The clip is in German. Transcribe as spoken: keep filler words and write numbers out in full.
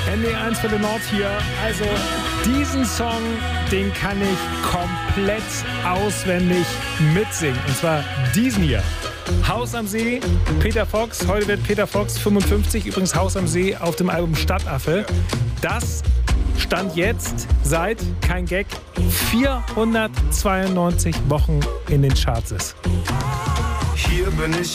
N D eins für den Nord hier. Also diesen Song, den kann ich komplett auswendig mitsingen. Und zwar diesen hier. Haus am See, Peter Fox. Heute wird Peter Fox fünfundfünfzig. Übrigens Haus am See auf dem Album Stadtaffe. Das stand jetzt seit, kein Gag, vierhundertzweiundneunzig Wochen in den Charts ist. Hier bin ich